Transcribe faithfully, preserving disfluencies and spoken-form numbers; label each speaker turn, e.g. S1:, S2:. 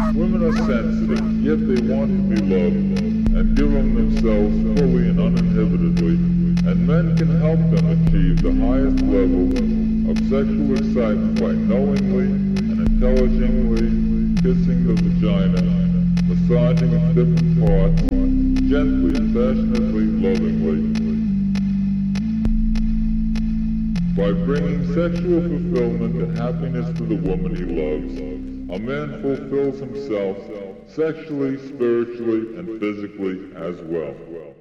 S1: Women are sensitive, yet they want to be loved and give them themselves fully and uninhibitedly, and men can help them achieve the highest levels of sexual excitement by knowingly and intelligently kissing the vagina, massaging its different parts, gently, passionately, lovingly. By bringing sexual fulfillment and happiness to the woman he loves, a man fulfills himself sexually, spiritually, and physically as well.